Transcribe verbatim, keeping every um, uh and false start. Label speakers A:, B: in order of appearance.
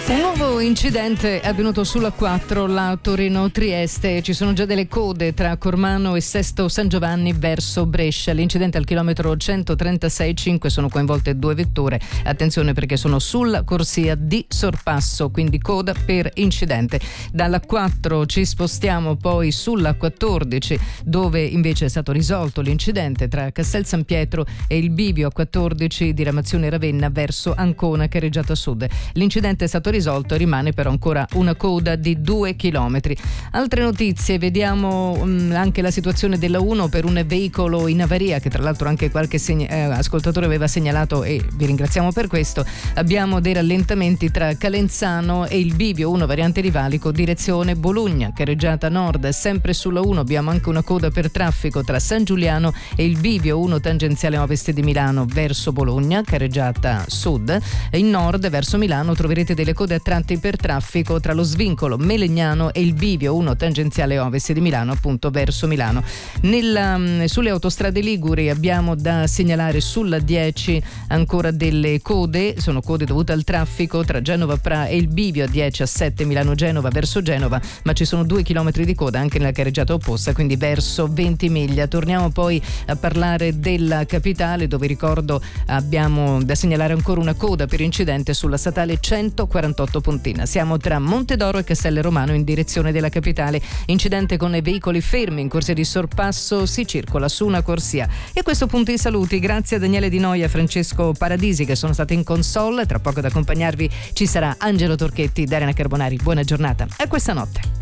A: Un nuovo incidente è avvenuto sulla quattro, la Torino-Trieste. Ci sono già delle code tra Cormano e Sesto San Giovanni verso Brescia. L'incidente al chilometro centotrentasei virgola cinque, sono coinvolte due vetture. Attenzione perché sono sulla corsia di sorpasso, quindi coda per incidente. Dalla quattro ci spostiamo poi sulla quattordici, dove invece è stato risolto l'incidente tra Castel San Pietro e il bivio a quattordici diramazione Ravenna verso Ancona, Carreggiata Sud. L'incidente è stato risolto risolto, rimane però ancora una coda di due chilometri. Altre notizie, vediamo um, anche la situazione della uno per un veicolo in avaria, che tra l'altro anche qualche segna- eh, ascoltatore aveva segnalato e vi ringraziamo per questo. Abbiamo dei rallentamenti tra Calenzano e il bivio uno variante Rivalico direzione Bologna, Carreggiata Nord. Sempre sulla uno abbiamo anche una coda per traffico tra San Giuliano e il bivio uno tangenziale ovest di Milano verso Bologna, Carreggiata Sud. In nord verso Milano troverete delle code a tratti per traffico tra lo svincolo Melegnano e il bivio uno tangenziale ovest di Milano, appunto verso Milano. Nella, sulle autostrade liguri abbiamo da segnalare sulla dieci ancora delle code, sono code dovute al traffico tra Genova Pra e il bivio a dieci a sette Milano-Genova verso Genova, ma ci sono due chilometri di coda anche nella carreggiata opposta, quindi verso Ventimiglia. Torniamo poi a parlare della capitale, dove ricordo abbiamo da segnalare ancora una coda per incidente sulla statale centoquarantotto Pontina. Siamo tra Montedoro e Castello Romano in direzione della capitale. Incidente con i veicoli fermi in corsia di sorpasso, si circola su una corsia. E a questo punto i saluti, grazie a Daniele Di Noia e Francesco Paradisi che sono stati in console. Tra poco ad accompagnarvi ci sarà Angelo Torchetti, Darena Carbonari. Buona giornata, a questa notte.